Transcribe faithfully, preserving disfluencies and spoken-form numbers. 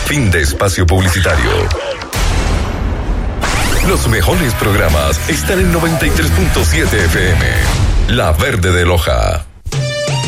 Fin de espacio publicitario. Los mejores programas están en noventa y tres punto siete F M. La Verde de Loja.